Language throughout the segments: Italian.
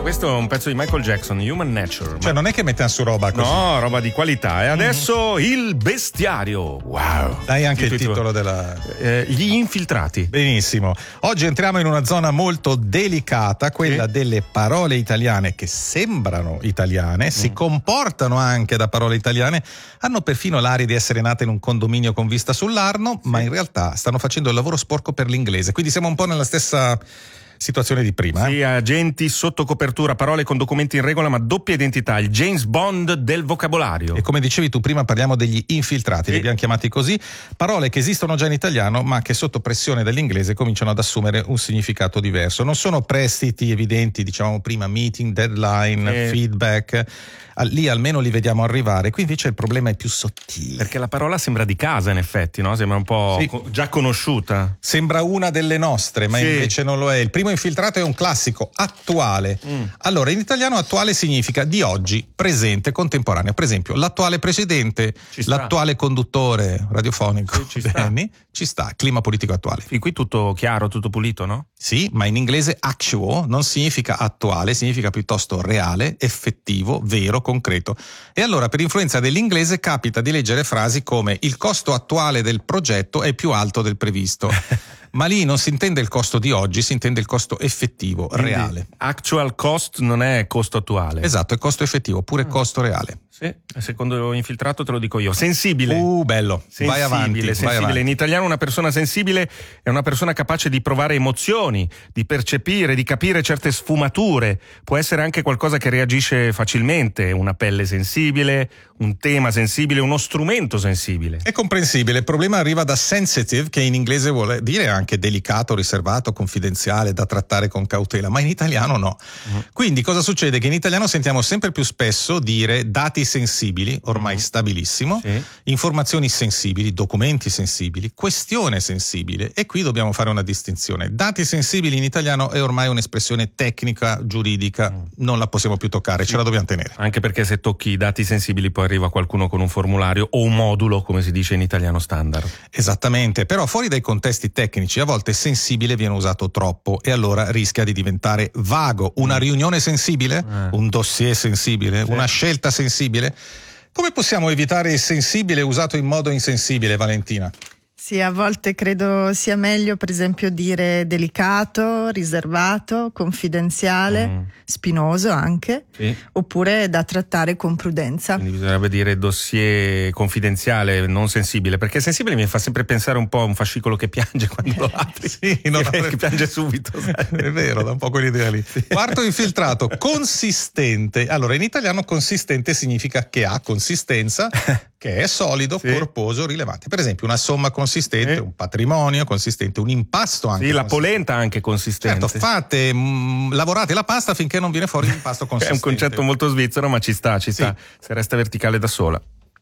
questo è un pezzo di Michael Jackson, Human Nature. Cioè non è che mettiamo su roba così. No, roba di qualità. E adesso il bestiario. Wow. Dai anche il titolo della... Gli infiltrati. Benissimo. Oggi entriamo in una zona molto delicata, quella delle parole italiane che sembrano italiane, si comportano anche da parole italiane, hanno perfino l'aria di essere nate in un condominio con vista sull'Arno, ma in realtà stanno facendo il lavoro sporco per l'inglese. Quindi siamo un po' nella stessa situazione di prima. Sì, agenti sotto copertura, parole con documenti in regola ma doppia identità, il James Bond del vocabolario. E come dicevi tu prima, parliamo degli infiltrati, li abbiamo chiamati così, parole che esistono già in italiano ma che sotto pressione dell'inglese cominciano ad assumere un significato diverso. Non sono prestiti evidenti, dicevamo prima, meeting, deadline, feedback, lì almeno li vediamo arrivare, qui invece il problema è più sottile. Perché la parola sembra di casa in effetti, no? Sembra un po' già conosciuta. Sembra una delle nostre, ma invece non lo è. Il primo infiltrato è un classico, attuale. Allora, in italiano attuale significa di oggi, presente, contemporaneo. Per esempio, l'attuale presidente, l'attuale conduttore radiofonico, ci sta, clima politico attuale. E qui tutto chiaro, tutto pulito, no? Sì, ma in inglese actual non significa attuale, significa piuttosto reale, effettivo, vero, concreto. E allora per influenza dell'inglese capita di leggere frasi come il costo attuale del progetto è più alto del previsto. Ma lì non si intende il costo di oggi, si intende il costo effettivo, reale. Actual cost non è costo attuale. Esatto, è costo effettivo, oppure costo reale. Sì, secondo infiltrato te lo dico io. Sensibile. Bello. Sensibile, vai avanti. Sensibile. Vai avanti. In italiano una persona sensibile è una persona capace di provare emozioni, di percepire, di capire certe sfumature. Può essere anche qualcosa che reagisce facilmente, una pelle sensibile, un tema sensibile, uno strumento sensibile. È comprensibile. Il problema arriva da sensitive, che in inglese vuole dire anche delicato, riservato, confidenziale, da trattare con cautela, ma in italiano no. Quindi cosa succede? Che in italiano sentiamo sempre più spesso dire dati sensibili, ormai stabilissimo, informazioni sensibili, documenti sensibili, questione sensibile, e qui dobbiamo fare una distinzione. Dati sensibili in italiano è ormai un'espressione tecnica, giuridica, non la possiamo più toccare, ce la dobbiamo tenere. Anche perché se tocchi i dati sensibili poi arriva qualcuno con un formulario o un modulo, come si dice in italiano standard. Esattamente, però fuori dai contesti tecnici a volte sensibile viene usato troppo e allora rischia di diventare vago. Una riunione sensibile, un dossier sensibile, una scelta sensibile. Come possiamo evitare il sensibile usato in modo insensibile, Valentina? Sì, a volte credo sia meglio per esempio dire delicato, riservato, confidenziale, spinoso anche, oppure da trattare con prudenza. Quindi bisognerebbe dire dossier confidenziale, non sensibile, perché sensibile mi fa sempre pensare un po' a un fascicolo che piange quando lo apri. Che piange subito. Sai? È vero, da un po' quell'idea lì. Quarto infiltrato, consistente. Allora, in italiano consistente significa che ha consistenza, che è solido, corposo, rilevante. Per esempio una somma consistente, un patrimonio consistente, un impasto anche la polenta anche consistente. Certo, lavorate la pasta finché non viene fuori l'impasto consistente. È un concetto molto svizzero, ma ci sta, se resta verticale da sola.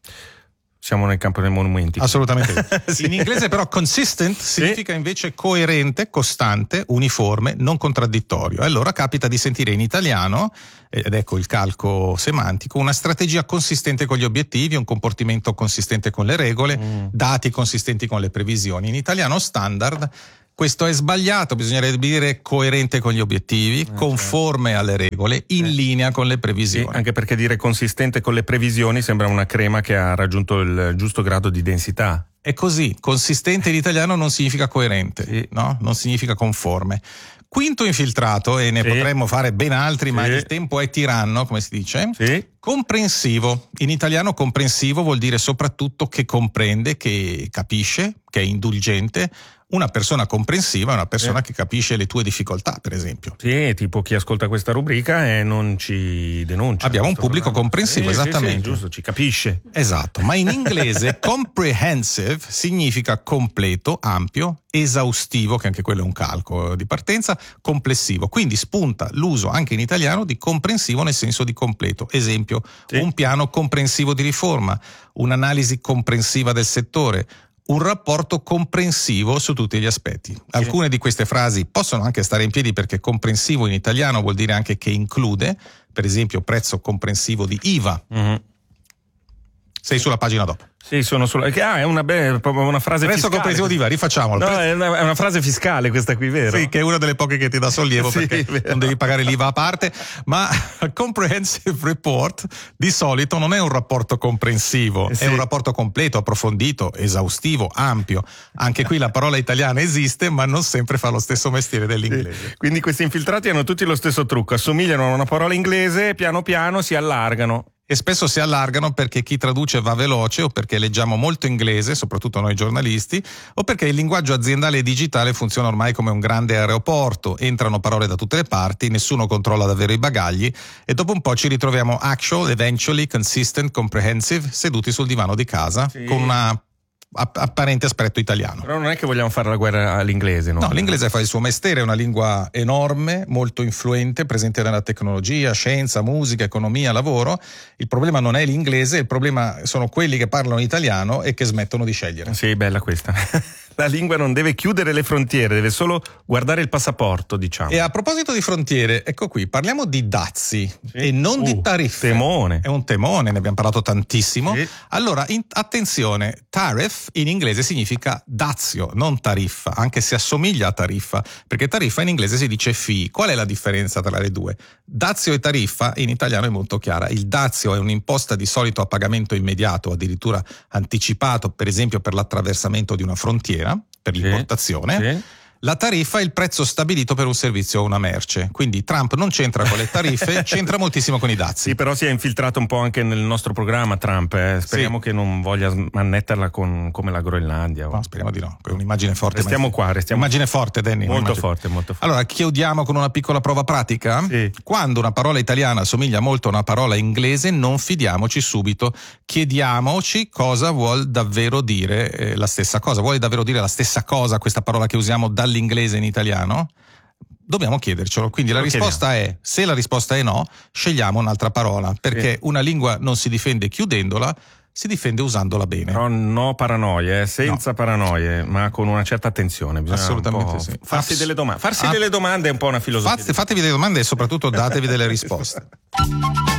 Siamo nel campo dei monumenti. Assolutamente. In inglese però consistent significa invece coerente, costante, uniforme, non contraddittorio. E allora capita di sentire in italiano, ed ecco il calco semantico, una strategia consistente con gli obiettivi, un comportamento consistente con le regole, dati consistenti con le previsioni. In italiano standard questo è sbagliato, bisognerebbe dire coerente con gli obiettivi, conforme alle regole, in linea con le previsioni. Anche perché dire consistente con le previsioni sembra una crema che ha raggiunto il giusto grado di densità. È così, consistente in italiano non significa coerente, no? Non significa conforme. Quinto infiltrato, e ne potremmo fare ben altri, ma il tempo è tiranno, come si dice. Comprensivo. In italiano comprensivo vuol dire soprattutto che comprende, che capisce, che è indulgente. Una persona comprensiva è una persona che capisce le tue difficoltà, per esempio. Sì, tipo chi ascolta questa rubrica e non ci denuncia. Abbiamo un pubblico comprensivo, esattamente. Sì, giusto, ci capisce. Esatto, ma in inglese comprehensive significa completo, ampio, esaustivo, che anche quello è un calco di partenza, complessivo. Quindi spunta l'uso anche in italiano di comprensivo nel senso di completo. Esempio, un piano comprensivo di riforma, un'analisi comprensiva del settore, un rapporto comprensivo su tutti gli aspetti. Alcune di queste frasi possono anche stare in piedi perché comprensivo in italiano vuol dire anche che include, per esempio prezzo comprensivo di IVA. Sei sulla pagina dopo. Sì, sono sulla. È una frase Prezzo fiscale. comprensivo di IVA, rifacciamolo. No, è una frase fiscale questa qui, vero? Sì, che è una delle poche che ti dà sollievo perché non devi pagare l'IVA a parte, ma comprehensive report di solito non è un rapporto comprensivo, è un rapporto completo, approfondito, esaustivo, ampio. Anche qui la parola italiana esiste, ma non sempre fa lo stesso mestiere dell'inglese. Quindi questi infiltrati hanno tutti lo stesso trucco, assomigliano a una parola inglese, piano piano si allargano. E spesso si allargano perché chi traduce va veloce, o perché leggiamo molto inglese, soprattutto noi giornalisti, o perché il linguaggio aziendale e digitale funziona ormai come un grande aeroporto, entrano parole da tutte le parti, nessuno controlla davvero i bagagli e dopo un po' ci ritroviamo actual, eventually, consistent, comprehensive, seduti sul divano di casa con una apparente aspetto italiano. Però non è che vogliamo fare la guerra all'inglese, no? No, l'inglese fa il suo mestiere, è una lingua enorme, molto influente, presente nella tecnologia, scienza, musica, economia, lavoro. Il problema non è l'inglese, il problema sono quelli che parlano italiano e che smettono di scegliere. Sì, bella questa. La lingua non deve chiudere le frontiere, deve solo guardare il passaporto, diciamo. E a proposito di frontiere, ecco qui, parliamo di dazi e non di tariffe. Temone. È un temone, ne abbiamo parlato tantissimo. Sì. Allora, attenzione, tariff in inglese significa dazio, non tariffa, anche se assomiglia a tariffa, perché tariffa in inglese si dice fee. Qual è la differenza tra le due? Dazio e tariffa in italiano è molto chiara. Il dazio è un'imposta di solito a pagamento immediato, addirittura anticipato, per esempio per l'attraversamento di una frontiera, per l'importazione. Sì. La tariffa è il prezzo stabilito per un servizio o una merce, quindi Trump non c'entra con le tariffe, c'entra moltissimo con i dazi. Sì, però si è infiltrato un po' anche nel nostro programma Trump, speriamo che non voglia mannetterla come la Groenlandia. No, speriamo di no, è un'immagine forte. Restiamo qua. Immagine forte, Danny. Molto forte. Allora, chiudiamo con una piccola prova pratica? Sì. Quando una parola italiana assomiglia molto a una parola inglese, non fidiamoci subito, chiediamoci cosa vuol davvero dire la stessa cosa. Vuole davvero dire la stessa cosa questa parola che usiamo dall'inglese in italiano? Dobbiamo chiedercelo, quindi la risposta è, se la risposta è no, scegliamo un'altra parola, perché una lingua non si difende chiudendola, si difende usandola bene. Però no paranoie, senza paranoie, ma con una certa attenzione. Bisogna assolutamente sì. Farsi delle domande. Farsi delle domande è un po' una filosofia. Fatevi delle domande e soprattutto datevi delle risposte.